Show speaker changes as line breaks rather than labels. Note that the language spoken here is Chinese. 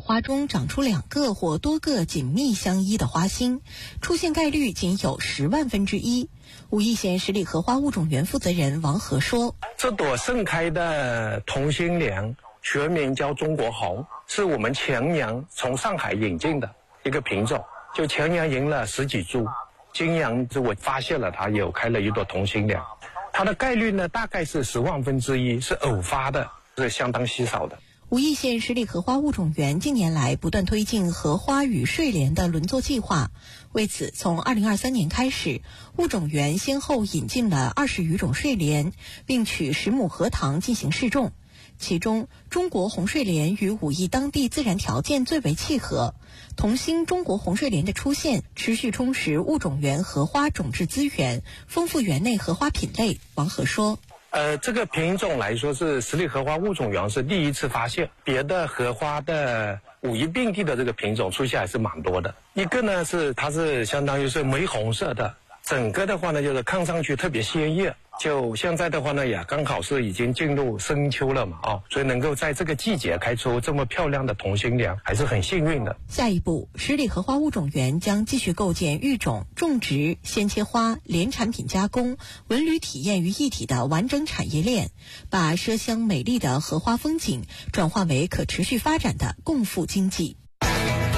花中长出2个或多个紧密相依的花心，出现概率仅有10万分之一。武义县十里荷花物种园负责人王和说：“
这朵盛开的同心莲学名叫中国红，是我们前年从上海引进的一个品种，就前年赢了10几株，今年我发现了它有开了一朵同心莲，它的概率呢大概是10万分之一，是偶发的，是相当稀少的。”
武义县十里荷花物种园近年来不断推进荷花与睡莲的轮作计划，为此，从2023年开始，物种园先后引进了20余种睡莲，并取10亩荷塘进行试种。其中，中国红睡莲与武义当地自然条件最为契合。同心中国红睡莲的出现，持续充实物种园荷花种质资源，丰富园内荷花品类。王和说：“
这个品种来说是十里荷花物种园是第一次发现，别的荷花的武义并蒂的这个品种出现还是蛮多的。一个呢是它是相当于是玫红色的，整个的话呢就是看上去特别鲜艳。就现在的话呢也刚好是已经进入深秋了嘛，所以能够在这个季节开出这么漂亮的同心莲还是很幸运的。”
下一步，十里荷花物种园将继续构建育种、种植、鲜切花、莲产品加工、文旅体验于一体的完整产业链，把麝香美丽的荷花风景转化为可持续发展的共富经济。